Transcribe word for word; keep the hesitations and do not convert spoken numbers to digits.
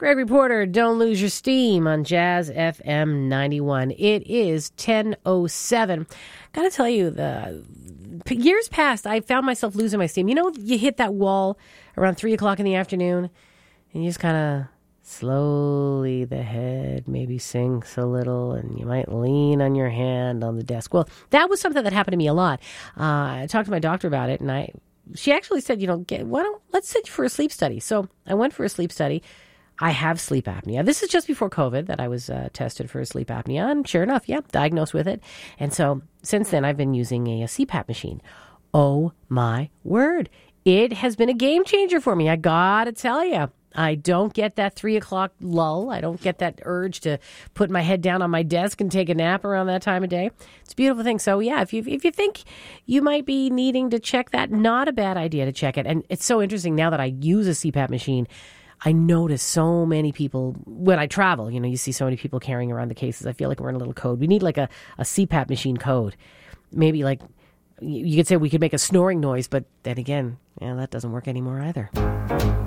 Gregory Porter, Don't Lose Your Steam on Jazz F M ninety-one. It is ten oh seven. Got to tell you, the years past, I found myself losing my steam. You know, you hit that wall around three o'clock in the afternoon, and you just kind of slowly, the head maybe sinks a little, and you might lean on your hand on the desk. Well, that was something that happened to me a lot. Uh, I talked to my doctor about it, and I, she actually said, you know, get, why don't, let's sit for a sleep study. So I went for a sleep study. I have sleep apnea. This is just before COVID that I was uh, tested for sleep apnea. And sure enough, yeah, diagnosed with it. And so since then, I've been using a, a C PAP machine. Oh, my word. It has been a game changer for me. I got to tell you. I don't get that three o'clock lull. I don't get that urge to put my head down on my desk and take a nap around that time of day. It's a beautiful thing. So, yeah, if you if you think you might be needing to check that, not a bad idea to check it. And it's so interesting now that I use a C PAP machine. I notice so many people, when I travel, you know, you see so many people carrying around the cases. I feel like we're in a little code. We need like a, a C PAP machine code. Maybe like, you could say we could make a snoring noise, but then again, yeah, that doesn't work anymore either.